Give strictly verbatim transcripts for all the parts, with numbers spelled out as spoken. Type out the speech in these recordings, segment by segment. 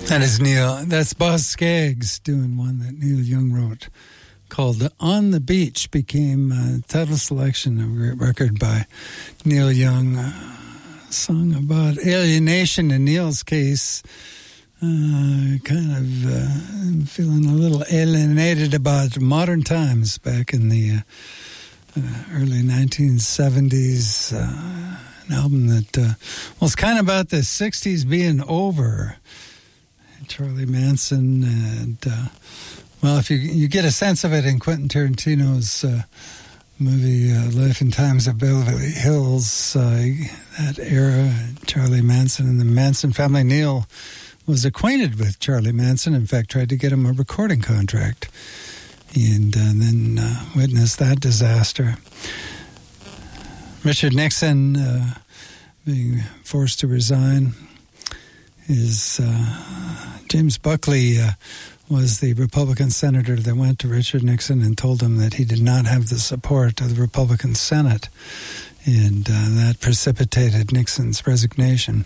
That is Neil. That's Boz Scaggs doing one that Neil Young wrote called On the Beach. Became a title selection of a great record by Neil Young. A song about alienation in Neil's case. Uh, kind of uh, feeling a little alienated about modern times back in the uh, uh, early nineteen seventies. Uh, an album that uh, was kind of about the sixties being over. Charlie Manson, and uh, well, if you you get a sense of it in Quentin Tarantino's uh, movie uh, Life and Times of Beverly Hills, uh, that era, Charlie Manson and the Manson family. Neil was acquainted with Charlie Manson, in fact, tried to get him a recording contract, and uh, then uh, witnessed that disaster. Richard Nixon uh, being forced to resign. Is uh, James Buckley uh, was the Republican senator that went to Richard Nixon and told him that he did not have the support of the Republican Senate, and uh, that precipitated Nixon's resignation.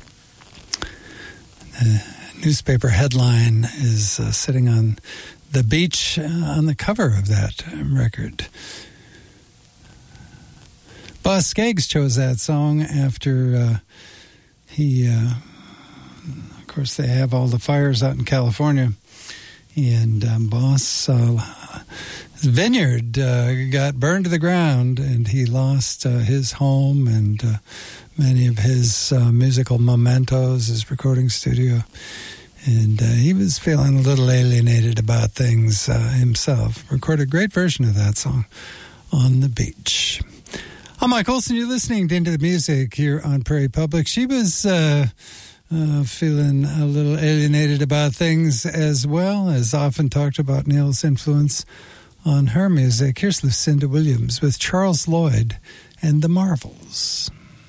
The newspaper headline is uh, sitting on the beach uh, on the cover of that record. Boz Scaggs chose that song after uh, he... Uh, Of course, they have all the fires out in California, and um, Boss uh, his vineyard uh, got burned to the ground, and he lost uh, his home and uh, many of his uh, musical mementos, his recording studio, and uh, he was feeling a little alienated about things uh, himself. Recorded a great version of that song, On the Beach. I'm Mike Olson. You're listening to Into the Music here on Prairie Public. She was... Uh, Uh, feeling a little alienated about things as well, as often talked about Neil's influence on her music. Here's Lucinda Williams with Charles Lloyd and the Marvels.